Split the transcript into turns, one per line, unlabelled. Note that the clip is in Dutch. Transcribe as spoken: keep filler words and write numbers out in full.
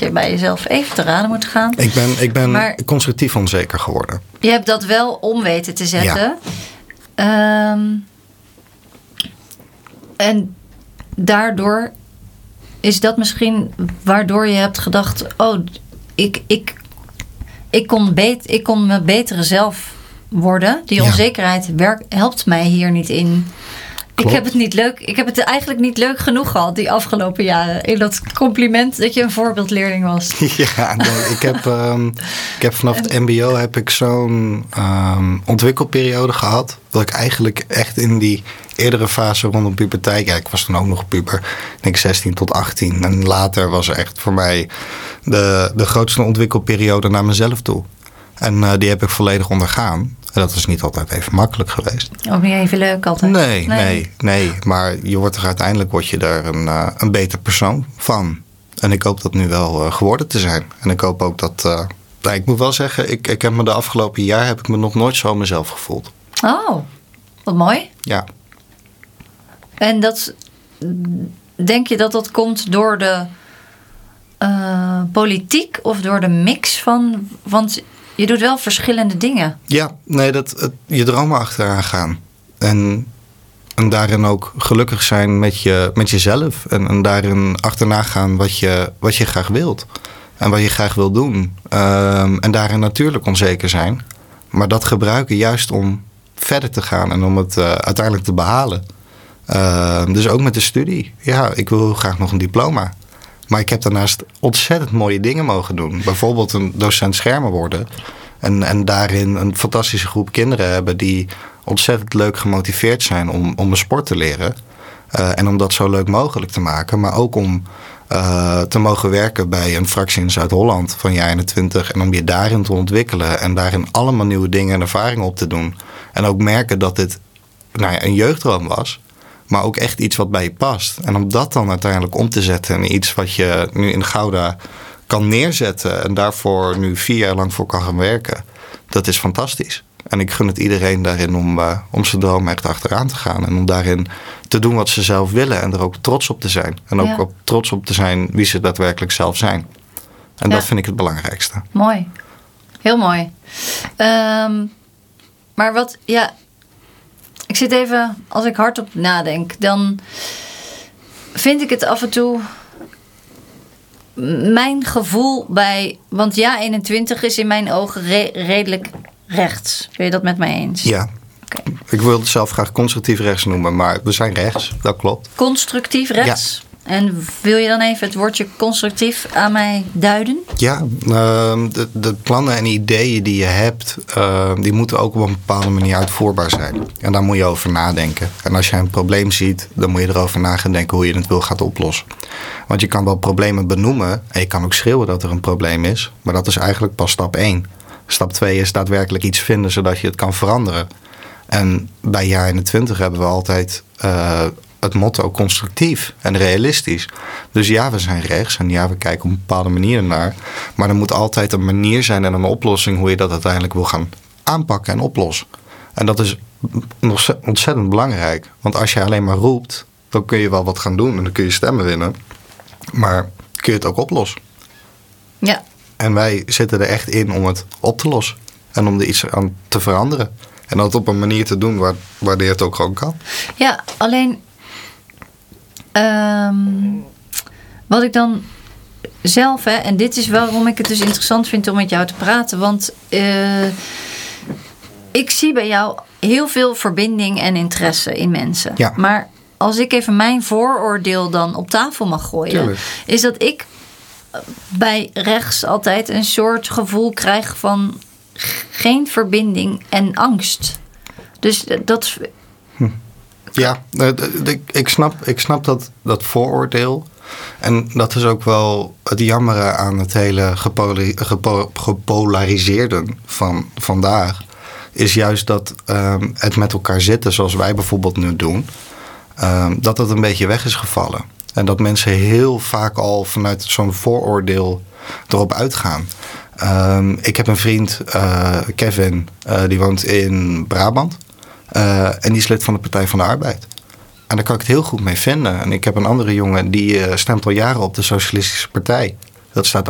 je bij jezelf even te raden moet gaan.
Ik ben, ik ben
maar
constructief onzeker geworden.
Je hebt dat wel om weten te zetten. Ja. Um, en daardoor is dat misschien waardoor je hebt gedacht... oh, ik, ik, ik, kon, bet, ik kon mijn betere zelf worden. Die ja. onzekerheid werkt, helpt mij hier niet in. Klopt. Ik heb het niet leuk. Ik heb het eigenlijk niet leuk genoeg gehad die afgelopen jaren. In dat compliment dat je een voorbeeldleerling was.
Ja, nee, ik heb, um, ik heb vanaf het mbo heb ik zo'n um, ontwikkelperiode gehad. Dat ik eigenlijk echt in die eerdere fase rondom puberteit... Ja, ik was toen ook nog puber. Ik denk zestien tot achttien. En later was er echt voor mij de, de grootste ontwikkelperiode naar mezelf toe. En uh, die heb ik volledig ondergaan. En dat is niet altijd even makkelijk geweest.
Ook niet even leuk altijd?
Nee, nee, nee. nee. Maar je wordt er uiteindelijk word je er een, uh, een beter persoon van. En ik hoop dat nu wel uh, geworden te zijn. En ik hoop ook dat... Uh, nou, ik moet wel zeggen, ik, ik heb me de afgelopen jaar... heb ik me nog nooit zo mezelf gevoeld.
Oh, wat mooi.
Ja.
En dat... Denk je dat dat komt door de uh, politiek... of door de mix van... Want je doet wel verschillende dingen.
Ja, nee, dat, het, je dromen achteraan gaan. En, en daarin ook gelukkig zijn met, je, met jezelf. En, en daarin achterna gaan wat je, wat je graag wilt. En wat je graag wil doen. Um, en daarin natuurlijk onzeker zijn. Maar dat gebruiken juist om verder te gaan. En om het uh, uiteindelijk te behalen. Uh, dus ook met de studie. Ja, ik wil heel graag nog een diploma. Maar ik heb daarnaast ontzettend mooie dingen mogen doen. Bijvoorbeeld een docent schermen worden. En, en daarin een fantastische groep kinderen hebben... die ontzettend leuk gemotiveerd zijn om, om een sport te leren. Uh, en om dat zo leuk mogelijk te maken. Maar ook om uh, te mogen werken bij een fractie in Zuid-Holland van jaar eenentwintig. En om je daarin te ontwikkelen. En daarin allemaal nieuwe dingen en ervaringen op te doen. En ook merken dat dit nou ja, een jeugddroom was... maar ook echt iets wat bij je past. En om dat dan uiteindelijk om te zetten... in iets wat je nu in Gouda kan neerzetten... en daarvoor nu vier jaar lang voor kan gaan werken... dat is fantastisch. En ik gun het iedereen daarin om, uh, om zijn droom echt achteraan te gaan... en om daarin te doen wat ze zelf willen... en er ook trots op te zijn. En ook
ja.
op trots op te zijn wie ze daadwerkelijk zelf zijn. En ja. dat vind ik het belangrijkste.
Mooi. Heel mooi. Um, maar wat... ja. Ik zit even, als ik hardop nadenk, dan vind ik het af en toe mijn gevoel bij... Want ja, eenentwintig is in mijn ogen re- redelijk rechts. Ben je dat met mij eens?
Ja. Okay. Ik wil het zelf graag constructief rechts noemen, maar we zijn rechts. Dat klopt.
Constructief rechts? Ja. En wil je dan even het woordje constructief aan mij duiden?
Ja, uh, de, de plannen en ideeën die je hebt... Uh, die moeten ook op een bepaalde manier uitvoerbaar zijn. En daar moet je over nadenken. En als je een probleem ziet, dan moet je erover na gaan denken... hoe je het wil gaan oplossen. Want je kan wel problemen benoemen... en je kan ook schreeuwen dat er een probleem is... maar dat is eigenlijk pas stap één. Stap twee is daadwerkelijk iets vinden... zodat je het kan veranderen. En bij jaar eenentwintig hebben we altijd... Uh, het motto constructief en realistisch. Dus ja, we zijn rechts en ja, we kijken op een bepaalde manier naar. Maar er moet altijd een manier zijn en een oplossing... hoe je dat uiteindelijk wil gaan aanpakken en oplossen. En dat is nog ontzettend belangrijk. Want als je alleen maar roept, dan kun je wel wat gaan doen... en dan kun je stemmen winnen. Maar kun je het ook oplossen.
Ja.
En wij zitten er echt in om het op te lossen. En om er iets aan te veranderen. En dat op een manier te doen waar, waardoor het ook gewoon kan.
Ja, alleen... Um, wat ik dan zelf, hè, en dit is waarom ik het dus interessant vind om met jou te praten. Want uh, ik zie bij jou heel veel verbinding en interesse in mensen.
Ja.
Maar als ik even mijn vooroordeel dan op tafel mag gooien...
Tuurlijk.
Is dat ik bij rechts altijd een soort gevoel krijg van geen verbinding en angst. Dus dat...
Hm. Ja, ik snap, ik snap dat, dat vooroordeel. En dat is ook wel het jammere aan het hele gepolari, gepo, gepolariseerde van vandaag. Is juist dat um, het met elkaar zitten, zoals wij bijvoorbeeld nu doen... Um, dat dat een beetje weg is gevallen. En dat mensen heel vaak al vanuit zo'n vooroordeel erop uitgaan. Um, ik heb een vriend, uh, Kevin, uh, die woont in Brabant... Uh, en die is lid van de Partij van de Arbeid. En daar kan ik het heel goed mee vinden. En ik heb een andere jongen die uh, stemt al jaren op de Socialistische Partij. Dat staat